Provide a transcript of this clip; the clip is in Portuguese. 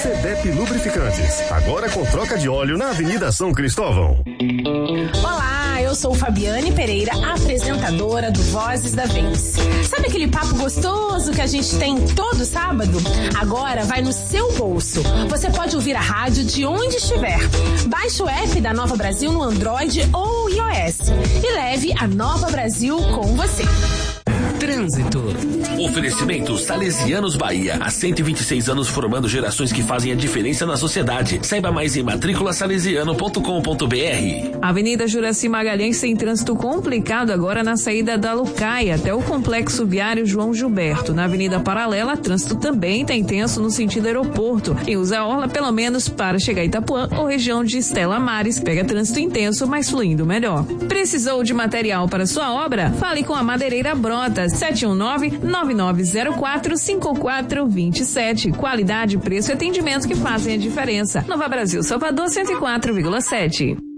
CDEP Lubrificantes, agora com troca de óleo na Avenida São Cristóvão. Olá, eu sou Fabiane Pereira, apresentadora do Vozes da Vez. Sabe aquele papo gostoso que a gente tem todo sábado? Agora vai no seu bolso. Você pode ouvir a rádio de onde estiver. Baixe o app da Nova Brasil no Android ou iOS e leve a Nova Brasil com você. Trânsito. Oferecimento Salesianos Bahia. Há 126 anos formando gerações que fazem a diferença na sociedade. Saiba mais em matriculasalesiano.com.br. Avenida Juraci Magalhães tem trânsito complicado agora na saída da Lucaia até o Complexo Viário João Gilberto. Na Avenida Paralela, trânsito também está intenso no sentido aeroporto. Quem usa a orla, pelo menos para chegar a Itapuã ou região de Estela Mares, pega trânsito intenso, mas fluindo melhor. Precisou de material para sua obra? Fale com a Madeireira Brotas. 719-9904-5427. Qualidade, preço e atendimento que fazem a diferença. Nova Brasil, Salvador 104,7.